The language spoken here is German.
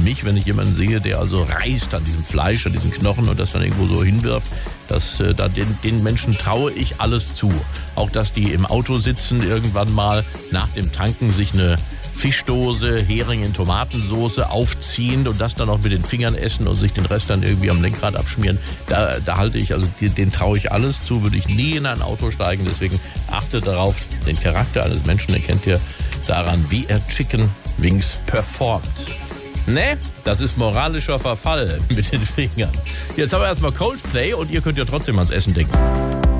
mich, wenn ich jemanden sehe, der also reißt an diesem Fleisch, an diesen Knochen und das dann irgendwo so hinwirft. Den Menschen traue ich alles zu. Auch, dass die im Auto sitzen, irgendwann mal nach dem Tanken sich eine Fischdose, Hering in Tomatensoße aufziehen und das dann auch mit den Fingern essen und sich den Rest dann irgendwie am Lenkrad abschmieren. Da halte ich, also den traue ich alles zu, würde ich nie in ein Auto steigen. Deswegen achtet darauf, den Charakter eines Menschen erkennt ihr daran, wie er Chicken Wings performt. Ne, das ist moralischer Verfall mit den Fingern. Jetzt haben wir erstmal Coldplay und ihr könnt ja trotzdem ans Essen denken.